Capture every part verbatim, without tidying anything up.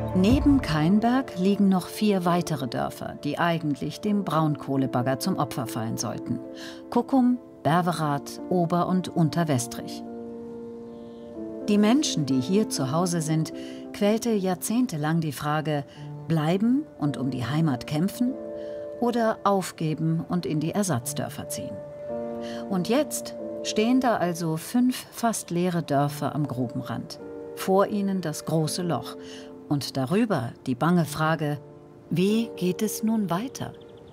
Neben Kainberg liegen noch vier weitere Dörfer, die eigentlich dem Braunkohlebagger zum Opfer fallen sollten. Kuckum, Berwerath, Ober- und Unterwestrich. Die Menschen, die hier zu Hause sind, quälte jahrzehntelang die Frage, bleiben und um die Heimat kämpfen oder aufgeben und in die Ersatzdörfer ziehen. Und jetzt stehen da also fünf fast leere Dörfer am Grubenrand. Vor ihnen das große Loch und darüber die bange Frage, wie geht es nun weiter?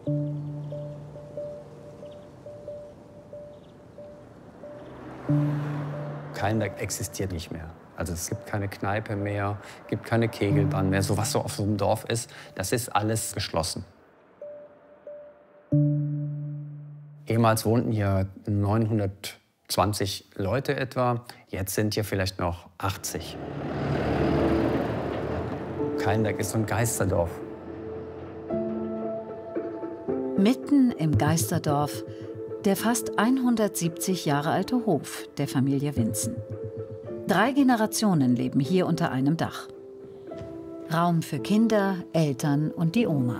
Kainberg existiert nicht mehr. Also es gibt keine Kneipe mehr, gibt keine Kegelbahn mehr. So was so auf so einem Dorf ist, das ist alles geschlossen. Ehemals wohnten hier neunhundertzwanzig Leute etwa. Jetzt sind hier vielleicht noch achtzig. Kainberg ist so ein Geisterdorf. Mitten im Geisterdorf der fast hundertsiebzig Jahre alte Hof der Familie Winzen. Drei Generationen leben hier unter einem Dach. Raum für Kinder, Eltern und die Oma.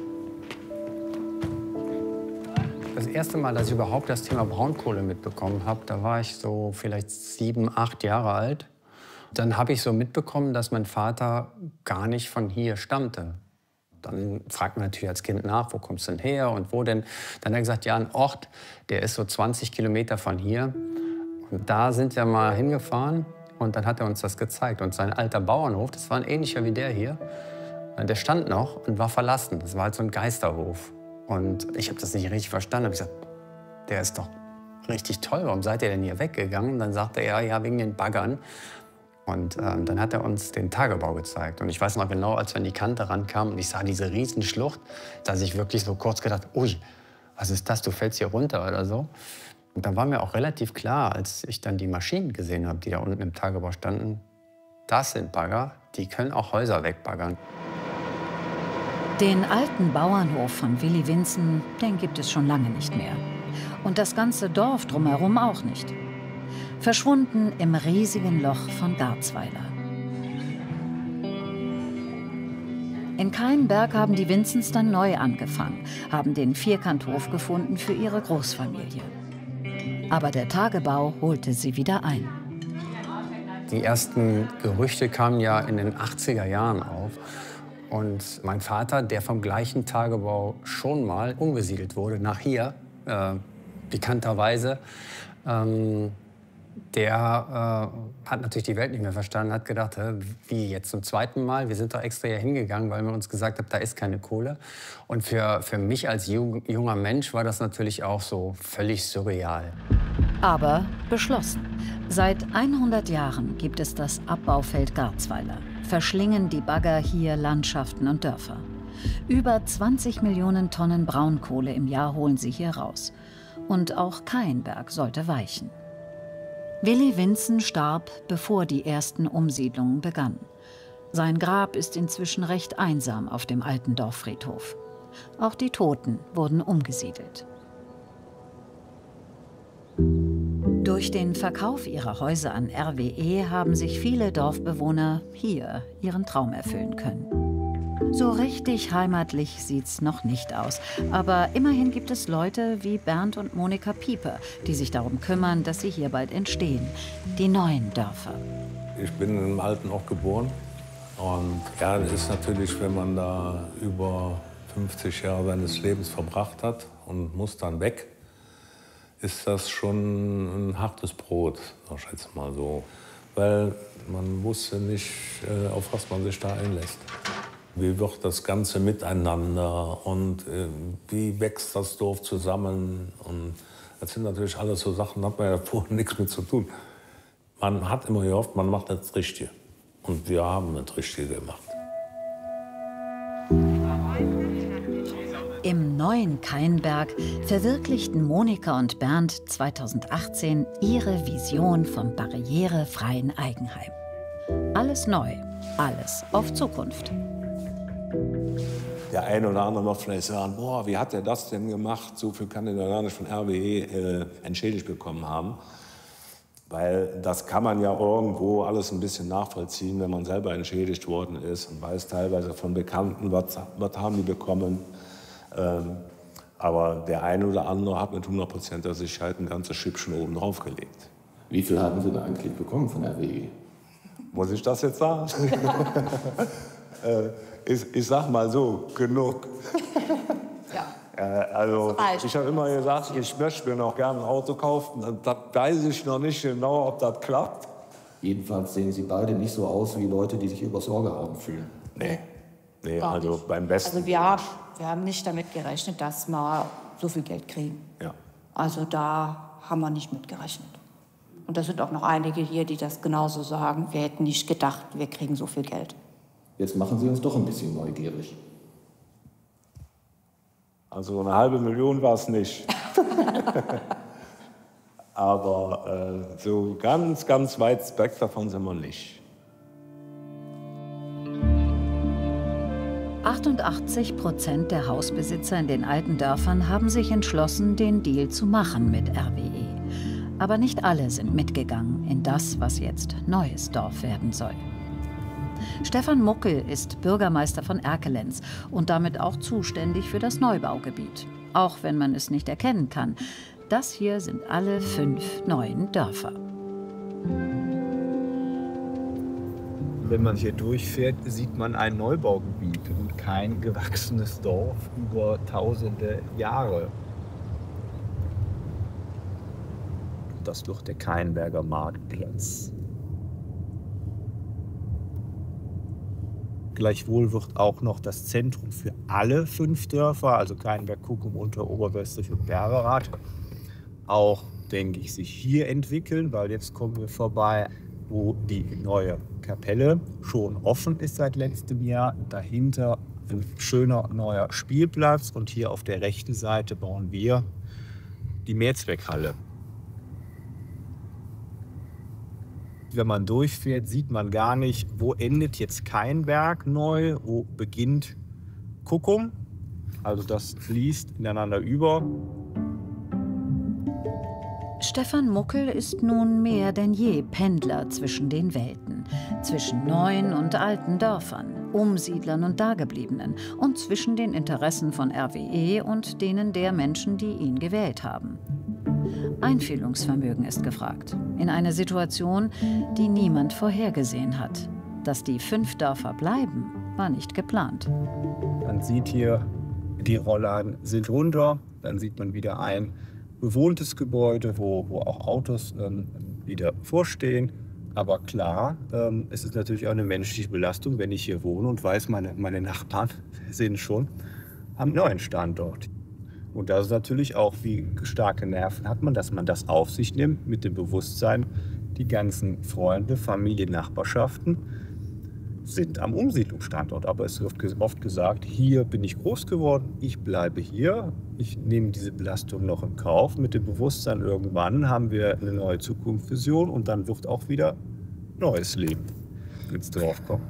Das erste Mal, dass ich überhaupt das Thema Braunkohle mitbekommen habe, da war ich so vielleicht sieben, acht Jahre alt. Dann habe ich so mitbekommen, dass mein Vater gar nicht von hier stammte. Dann fragt man natürlich als Kind nach, wo kommst du denn her und wo denn? Dann hat er gesagt, ja, ein Ort, der ist so zwanzig Kilometer von hier. Und da sind wir mal hingefahren und dann hat er uns das gezeigt. Und sein alter Bauernhof, das war ein ähnlicher wie der hier, der stand noch und war verlassen. Das war halt so ein Geisterhof. Und ich habe das nicht richtig verstanden. Ich habe gesagt, der ist doch richtig toll, warum seid ihr denn hier weggegangen? Und dann sagte er, ja, wegen den Baggern. Und ähm, dann hat er uns den Tagebau gezeigt. Und ich weiß noch genau, als wir an die Kante rankamen und ich sah diese riesen Schlucht, dass ich wirklich so kurz gedacht, ui, was ist das, du fällst hier runter oder so. Und dann war mir auch relativ klar, als ich dann die Maschinen gesehen habe, die da unten im Tagebau standen, das sind Bagger, die können auch Häuser wegbaggern. Den alten Bauernhof von Willi Winzen, den gibt es schon lange nicht mehr. Und das ganze Dorf drumherum auch nicht. Verschwunden im riesigen Loch von Garzweiler. In Kainberg haben die Winzens dann neu angefangen, haben den Vierkanthof gefunden für ihre Großfamilie. Aber der Tagebau holte sie wieder ein. Die ersten Gerüchte kamen ja in den achtziger Jahren auf. Und mein Vater, der vom gleichen Tagebau schon mal umgesiedelt wurde nach hier, äh, bekannterweise, ähm, der äh, hat natürlich die Welt nicht mehr verstanden, hat gedacht, hä, wie jetzt zum zweiten Mal? Wir sind doch extra hier hingegangen, weil man uns gesagt hat, da ist keine Kohle. Und für, für mich als jung, junger Mensch war das natürlich auch so völlig surreal. Aber beschlossen. Seit hundert Jahren gibt es das Abbaufeld Garzweiler. Verschlingen die Bagger hier Landschaften und Dörfer. Über zwanzig Millionen Tonnen Braunkohle im Jahr holen sie hier raus. Und auch Kainberg sollte weichen. Willi Winzen starb, bevor die ersten Umsiedlungen begannen. Sein Grab ist inzwischen recht einsam auf dem alten Dorffriedhof. Auch die Toten wurden umgesiedelt. Durch den Verkauf ihrer Häuser an R W E haben sich viele Dorfbewohner hier ihren Traum erfüllen können. So richtig heimatlich sieht's noch nicht aus. Aber immerhin gibt es Leute wie Bernd und Monika Pieper, die sich darum kümmern, dass sie hier bald entstehen. Die neuen Dörfer. Ich bin im alten Ort geboren. Und ja, das ist natürlich, wenn man da über fünfzig Jahre seines Lebens verbracht hat und muss dann weg, ist das schon ein hartes Brot, sag ich jetzt mal so. Weil man wusste nicht, auf was man sich da einlässt. Wie wird das Ganze miteinander und äh, wie wächst das Dorf zusammen? Und das sind natürlich alles so Sachen, da hat man ja vorher nichts mit zu tun. Man hat immer gehofft, man macht das Richtige. Und wir haben das Richtige gemacht. Im neuen Kainberg verwirklichten Monika und Bernd zweitausendachtzehn ihre Vision vom barrierefreien Eigenheim. Alles neu, alles auf Zukunft. Der eine oder andere wird vielleicht sagen, boah, wie hat er das denn gemacht? So viel kann er gar nicht von R W E äh, entschädigt bekommen haben. Weil das kann man ja irgendwo alles ein bisschen nachvollziehen, wenn man selber entschädigt worden ist und weiß teilweise von Bekannten, was, was haben die bekommen. Ähm, aber der eine oder andere hat mit hundertprozentiger Sicherheit ein ganzes Schippchen oben drauf gelegt. Wie viel haben Sie denn eigentlich bekommen von R W E? Muss ich das jetzt sagen? äh, ich, ich sag mal so, genug. Ja. Äh, also ich habe immer gesagt, ich möchte mir noch gerne ein Auto kaufen. Da weiß ich noch nicht genau, ob das klappt. Jedenfalls sehen Sie beide nicht so aus wie Leute, die sich über Sorge haben fühlen. Nee, nee, also beim besten. Also wir, wir haben nicht damit gerechnet, dass wir so viel Geld kriegen. Ja. Also da haben wir nicht mit gerechnet. Und da sind auch noch einige hier, die das genauso sagen. Wir hätten nicht gedacht, wir kriegen so viel Geld. Jetzt machen Sie uns doch ein bisschen neugierig. Also eine halbe Million war es nicht. Aber äh, so ganz, ganz weit weg davon sind wir nicht. achtundachtzig Prozent der Hausbesitzer in den alten Dörfern haben sich entschlossen, den Deal zu machen mit R W E. Aber nicht alle sind mitgegangen in das, was jetzt Neues Dorf werden soll. Stefan Muckel ist Bürgermeister von Erkelenz und damit auch zuständig für das Neubaugebiet. Auch wenn man es nicht erkennen kann. Das hier sind alle fünf neuen Dörfer. Wenn man hier durchfährt, sieht man ein Neubaugebiet und kein gewachsenes Dorf über tausende Jahre. Das wird der Keinberger Marktplatz. Gleichwohl wird auch noch das Zentrum für alle fünf Dörfer, also Keinberg, Kuckum, Unter-, Oberwestrich und Berverath, auch, denke ich, sich hier entwickeln, weil jetzt kommen wir vorbei, wo die neue Kapelle schon offen ist seit letztem Jahr. Dahinter ein schöner neuer Spielplatz und hier auf der rechten Seite bauen wir die Mehrzweckhalle. Wenn man durchfährt, sieht man gar nicht, wo endet jetzt Keinberg neu, wo beginnt Kuckum. Also das fließt ineinander über. Stefan Muckel ist nun mehr denn je Pendler zwischen den Welten. Zwischen neuen und alten Dörfern, Umsiedlern und Dagebliebenen und zwischen den Interessen von R W E und denen der Menschen, die ihn gewählt haben. Einfühlungsvermögen ist gefragt. In eine Situation, die niemand vorhergesehen hat. Dass die fünf Dörfer bleiben, war nicht geplant. Man sieht hier, die Rollladen sind runter. Dann sieht man wieder ein bewohntes Gebäude, wo, wo auch Autos ähm, wieder vorstehen. Aber klar, ähm, es ist natürlich auch eine menschliche Belastung, wenn ich hier wohne und weiß, meine, meine Nachbarn sind schon am neuen Standort. Und das ist natürlich auch, wie starke Nerven hat man, dass man das auf sich nimmt mit dem Bewusstsein, die ganzen Freunde, Familien, Nachbarschaften sind am Umsiedlungsstandort. Aber es wird oft gesagt, hier bin ich groß geworden, ich bleibe hier, ich nehme diese Belastung noch in Kauf. Mit dem Bewusstsein, irgendwann haben wir eine neue Zukunftsvision und dann wird auch wieder neues Leben ins Dorf kommen.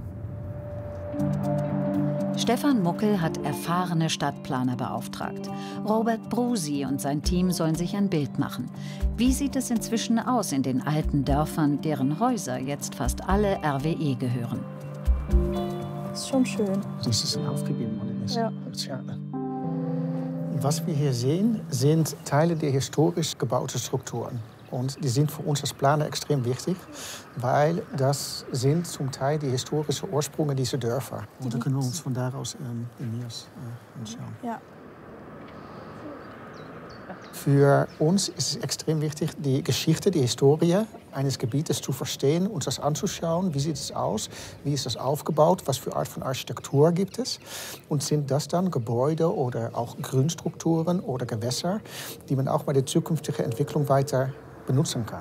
Stefan Muckel hat erfahrene Stadtplaner beauftragt. Robert Brusi und sein Team sollen sich ein Bild machen. Wie sieht es inzwischen aus in den alten Dörfern, deren Häuser jetzt fast alle R W E gehören? Das ist schon schön. Das ist aufgegeben worden. Ja. Was wir hier sehen, sind Teile der historisch gebauten Strukturen. Und die sind für uns als Planer extrem wichtig, weil das sind zum Teil die historischen Ursprünge dieser Dörfer. Und da können wir uns von daraus ähm, in Niers äh, anschauen. Ja. Für uns ist es extrem wichtig, die Geschichte, die Historie eines Gebietes zu verstehen, uns das anzuschauen. Wie sieht es aus? Wie ist das aufgebaut? Was für Art von Architektur gibt es? Und sind das dann Gebäude oder auch Grünstrukturen oder Gewässer, die man auch bei der zukünftigen Entwicklung weiter benutzen kann?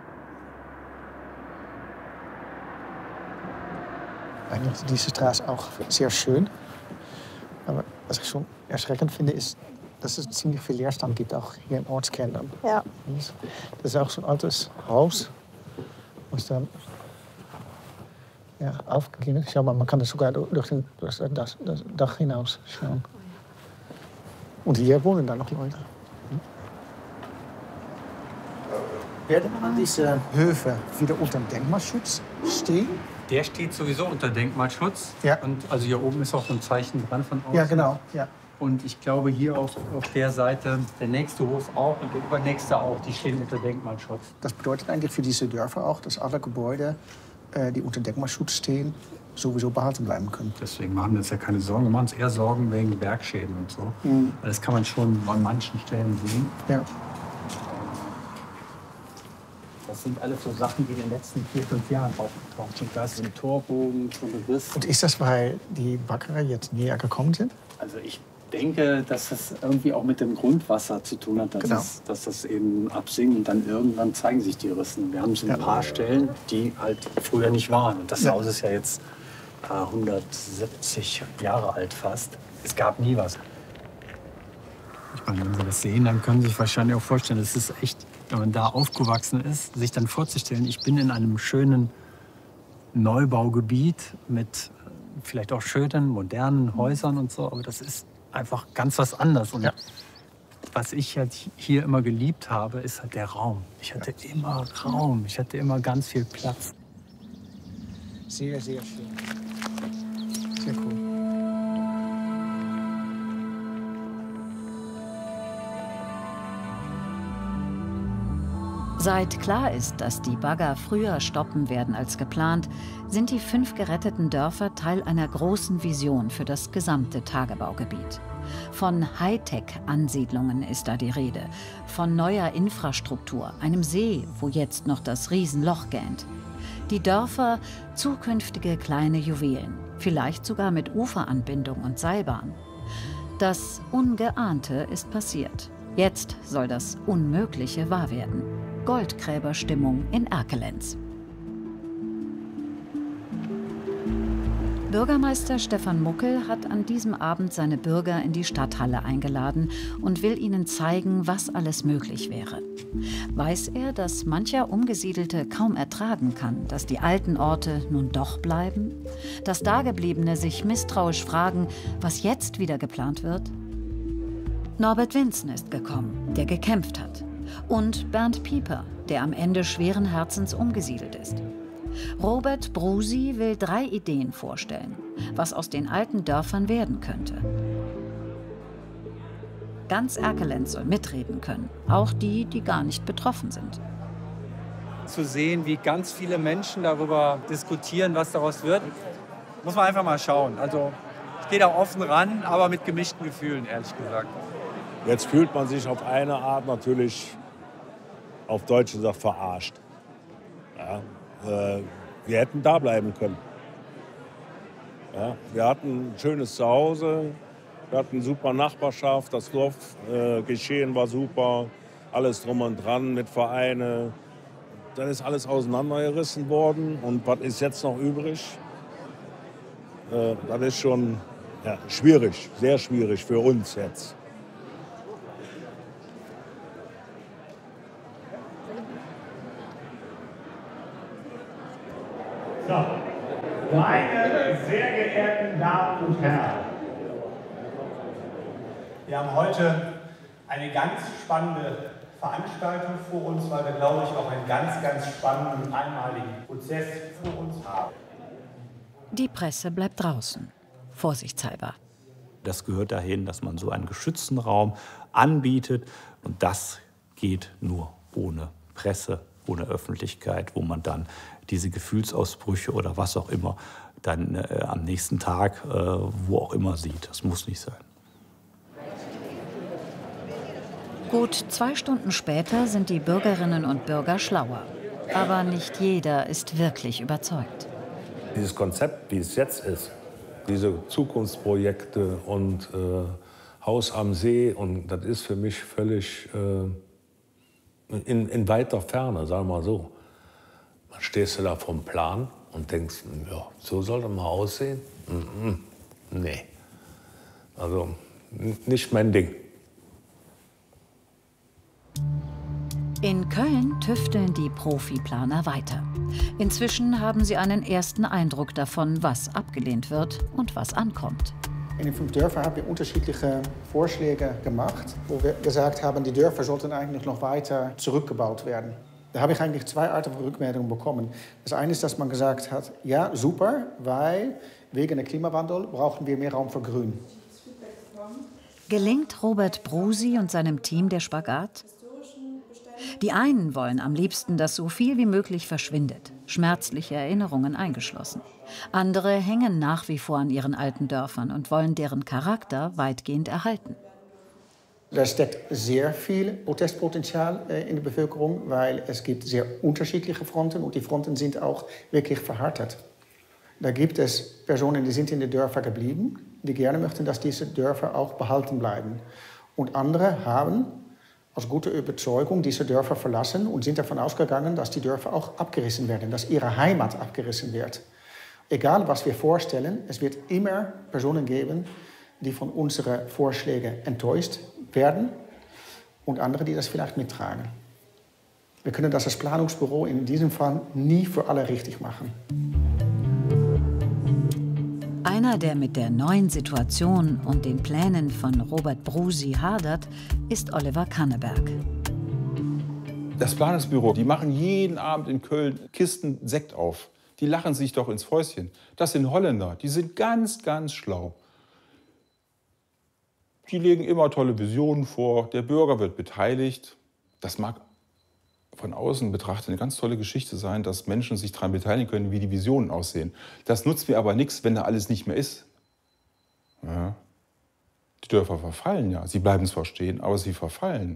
Eigentlich ist diese Straße auch sehr schön. Aber was ich schon erschreckend finde, ist, dass es ziemlich viel Leerstand gibt, auch hier im Ortskern. Ja. Das ist auch so ein altes Haus, was dann ja, aufgegeben ist. Schau mal, man kann das sogar durch, den, durch das, das Dach hinaus schauen. Und hier wohnen dann noch Leute. Werden diese Höfe wieder unter dem Denkmalschutz stehen? Der steht sowieso unter Denkmalschutz. Ja. Und also hier oben ist auch so ein Zeichen dran von außen. Ja, genau. Ja. Und ich glaube, hier auf, auf der Seite, der nächste Hof auch und der übernächste auch, die stehen unter Denkmalschutz. Das bedeutet eigentlich für diese Dörfer auch, dass alle Gebäude, die unter Denkmalschutz stehen, sowieso behalten bleiben können. Deswegen machen wir uns ja keine Sorgen. Wir machen uns eher Sorgen wegen Bergschäden und so. Mhm. Das kann man schon an manchen Stellen sehen. Ja. Das sind alles so Sachen, die in den letzten vier, fünf Jahren aufgetaucht sind. Da ist ein Torbogen, so ein Riss. Und ist das, weil die Baggerer jetzt näher gekommen sind? Also ich denke, dass das irgendwie auch mit dem Grundwasser zu tun hat, dass, Genau. es, dass das eben absinkt und dann irgendwann zeigen sich die Rissen. Wir haben so ein Ja. paar Stellen, die halt früher nicht waren. Und das Ja. Haus ist ja jetzt äh, hundertsiebzig Jahre alt fast. Es gab nie was. Ich meine, wenn Sie das sehen, dann können Sie sich wahrscheinlich auch vorstellen, es ist echt, wenn man da aufgewachsen ist, sich dann vorzustellen, ich bin in einem schönen Neubaugebiet mit vielleicht auch schönen, modernen Häusern und so, aber das ist einfach ganz was anderes. Und Ja. was ich halt hier immer geliebt habe, ist halt der Raum. Ich hatte ja. immer Raum, ich hatte immer ganz viel Platz. Sehr, sehr schön. Sehr cool. Seit klar ist, dass die Bagger früher stoppen werden als geplant, sind die fünf geretteten Dörfer Teil einer großen Vision für das gesamte Tagebaugebiet. Von Hightech-Ansiedlungen ist da die Rede, von neuer Infrastruktur, einem See, wo jetzt noch das Riesenloch gähnt. Die Dörfer, zukünftige kleine Juwelen, vielleicht sogar mit Uferanbindung und Seilbahn. Das Ungeahnte ist passiert. Jetzt soll das Unmögliche wahr werden. Goldgräberstimmung in Erkelenz. Bürgermeister Stefan Muckel hat an diesem Abend seine Bürger in die Stadthalle eingeladen und will ihnen zeigen, was alles möglich wäre. Weiß er, dass mancher Umgesiedelte kaum ertragen kann, dass die alten Orte nun doch bleiben? Dass Dagebliebene sich misstrauisch fragen, was jetzt wieder geplant wird? Norbert Winzen ist gekommen, der gekämpft hat. Und Bernd Pieper, der am Ende schweren Herzens umgesiedelt ist. Robert Brusi will drei Ideen vorstellen, was aus den alten Dörfern werden könnte. Ganz Erkelenz soll mitreden können, auch die, die gar nicht betroffen sind. Zu sehen, wie ganz viele Menschen darüber diskutieren, was daraus wird, muss man einfach mal schauen. Also ich gehe da offen ran, aber mit gemischten Gefühlen, ehrlich gesagt. Jetzt fühlt man sich auf eine Art natürlich, auf Deutsch gesagt, verarscht. Ja, äh, wir hätten da bleiben können. Ja, wir hatten ein schönes Zuhause, wir hatten eine super Nachbarschaft, das Dorfgeschehen äh, war super, alles drum und dran mit Vereinen. Dann ist alles auseinandergerissen worden und was ist jetzt noch übrig? Äh, das ist schon ja, schwierig, sehr schwierig für uns jetzt. So, meine sehr geehrten Damen und Herren, wir haben heute eine ganz spannende Veranstaltung vor uns, weil wir, glaube ich, auch einen ganz, ganz spannenden und einmaligen Prozess vor uns haben. Die Presse bleibt draußen, vorsichtshalber. Das gehört dahin, dass man so einen geschützten Raum anbietet. Und das geht nur ohne Presse, ohne Öffentlichkeit, wo man dann diese Gefühlsausbrüche oder was auch immer dann äh, am nächsten Tag, äh, wo auch immer sieht. Das muss nicht sein. Gut zwei Stunden später sind die Bürgerinnen und Bürger schlauer. Aber nicht jeder ist wirklich überzeugt. Dieses Konzept, wie es jetzt ist, diese Zukunftsprojekte und äh, Haus am See, und das ist für mich völlig äh, in, in weiter Ferne, sagen wir mal so. Dann stehst du da vom Plan und denkst, ja, so soll das mal aussehen? Mm-mm. Nee, also nicht mein Ding. In Köln tüfteln die Profiplaner weiter. Inzwischen haben sie einen ersten Eindruck davon, was abgelehnt wird und was ankommt. In den fünf Dörfern haben wir unterschiedliche Vorschläge gemacht, wo wir gesagt haben, die Dörfer sollten eigentlich noch weiter zurückgebaut werden. Da habe ich eigentlich zwei Arten von Rückmeldungen bekommen. Das eine ist, dass man gesagt hat, ja, super, weil wegen des Klimawandels brauchen wir mehr Raum für Grün. Gelingt Robert Brusi und seinem Team der Spagat? Die einen wollen am liebsten, dass so viel wie möglich verschwindet, schmerzliche Erinnerungen eingeschlossen. Andere hängen nach wie vor an ihren alten Dörfern und wollen deren Charakter weitgehend erhalten. Da steckt sehr viel Protestpotenzial in der Bevölkerung, weil es gibt sehr unterschiedliche Fronten und die Fronten sind auch wirklich verhärtet. Da gibt es Personen, die sind in den Dörfern geblieben, die gerne möchten, dass diese Dörfer auch behalten bleiben. Und andere haben aus guter Überzeugung diese Dörfer verlassen und sind davon ausgegangen, dass die Dörfer auch abgerissen werden, dass ihre Heimat abgerissen wird. Egal, was wir vorstellen, es wird immer Personen geben, die von unseren Vorschlägen enttäuscht werden und andere, die das vielleicht mittragen. Wir können das als Planungsbüro in diesem Fall nie für alle richtig machen. Einer, der mit der neuen Situation und den Plänen von Robert Brusi hadert, ist Oliver Kanneberg. Das Planungsbüro, die machen jeden Abend in Köln Kisten Sekt auf. Die lachen sich doch ins Fäustchen. Das sind Holländer, die sind ganz, ganz schlau. Die legen immer tolle Visionen vor, der Bürger wird beteiligt. Das mag von außen betrachtet eine ganz tolle Geschichte sein, dass Menschen sich daran beteiligen können, wie die Visionen aussehen. Das nutzt mir aber nichts, wenn da alles nicht mehr ist. Ja. Die Dörfer verfallen ja. Sie bleiben zwar stehen, aber sie verfallen.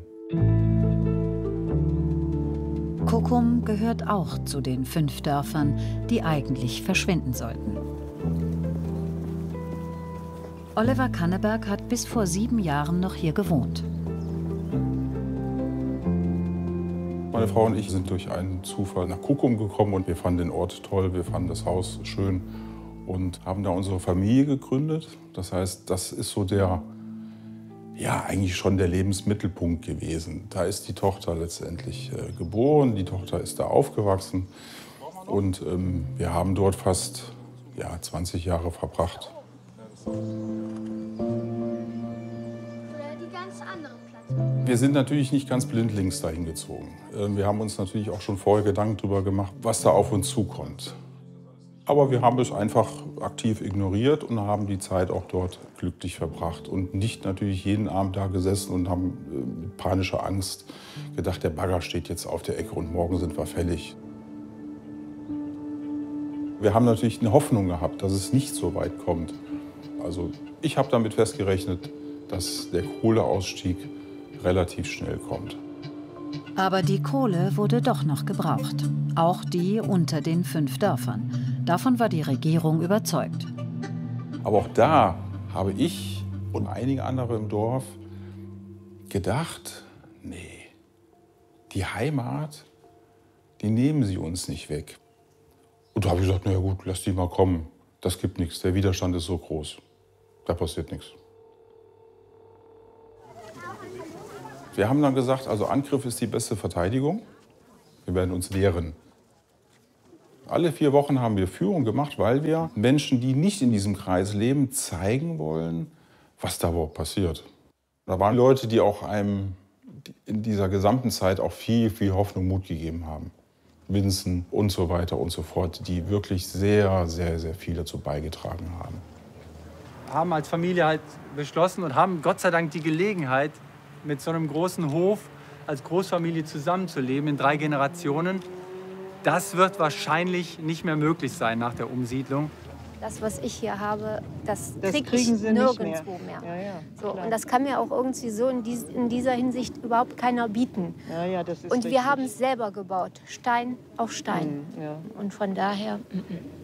Kukum gehört auch zu den fünf Dörfern, die eigentlich verschwinden sollten. Oliver Kanneberg hat bis vor sieben Jahren noch hier gewohnt. Meine Frau und ich sind durch einen Zufall nach Kukum gekommen und wir fanden den Ort toll, wir fanden das Haus schön und haben da unsere Familie gegründet. Das heißt, das ist so der, ja, eigentlich schon der Lebensmittelpunkt gewesen. Da ist die Tochter letztendlich äh, geboren, die Tochter ist da aufgewachsen und ähm, wir haben dort fast ja, zwanzig Jahre verbracht. Wir sind natürlich nicht ganz blindlings dahin gezogen. Wir haben uns natürlich auch schon vorher Gedanken darüber gemacht, was da auf uns zukommt. Aber wir haben es einfach aktiv ignoriert und haben die Zeit auch dort glücklich verbracht. Und nicht natürlich jeden Abend da gesessen und haben mit panischer Angst gedacht, der Bagger steht jetzt auf der Ecke und morgen sind wir fällig. Wir haben natürlich eine Hoffnung gehabt, dass es nicht so weit kommt. Also ich habe damit festgerechnet, dass der Kohleausstieg relativ schnell kommt. Aber die Kohle wurde doch noch gebraucht. Auch die unter den fünf Dörfern. Davon war die Regierung überzeugt. Aber auch da habe ich und einige andere im Dorf gedacht, nee, die Heimat, die nehmen sie uns nicht weg. Und da habe ich gesagt, na ja gut, lass die mal kommen. Das gibt nichts, der Widerstand ist so groß. Da passiert nichts. Wir haben dann gesagt, also Angriff ist die beste Verteidigung. Wir werden uns wehren. Alle vier Wochen haben wir Führung gemacht, weil wir Menschen, die nicht in diesem Kreis leben, zeigen wollen, was da überhaupt passiert. Da waren Leute, die auch einem in dieser gesamten Zeit auch viel, viel Hoffnung, Mut gegeben haben. Vincent und so weiter und so fort, die wirklich sehr, sehr, sehr viel dazu beigetragen haben. Wir haben als Familie halt beschlossen und haben Gott sei Dank die Gelegenheit, mit so einem großen Hof als Großfamilie zusammenzuleben in drei Generationen. Das wird wahrscheinlich nicht mehr möglich sein nach der Umsiedlung. Das, was ich hier habe, das, das krieg kriegen ich Sie nirgendwo nicht mehr. mehr. Ja, ja, so, und das kann mir auch irgendwie so in, dies, in dieser Hinsicht überhaupt keiner bieten. Ja, ja, das ist und richtig. wir haben es selber gebaut, Stein auf Stein. Mhm, ja. Und von daher, mm, mm.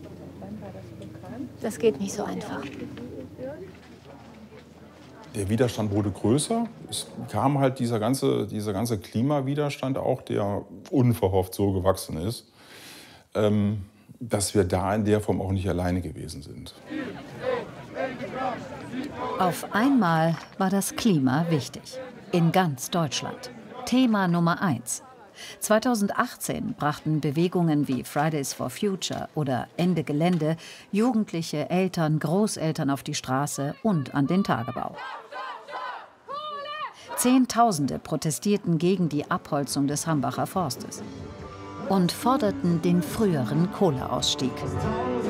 das geht nicht so einfach. Der Widerstand wurde größer. Es kam halt dieser ganze, dieser ganze Klimawiderstand auch, der unverhofft so gewachsen ist, ähm, dass wir da in der Form auch nicht alleine gewesen sind. Auf einmal war das Klima wichtig. In ganz Deutschland. Thema Nummer eins. zweitausendachtzehn brachten Bewegungen wie Fridays for Future oder Ende Gelände Jugendliche, Eltern, Großeltern auf die Straße und an den Tagebau. Zehntausende protestierten gegen die Abholzung des Hambacher Forstes. und forderten den früheren Kohleausstieg.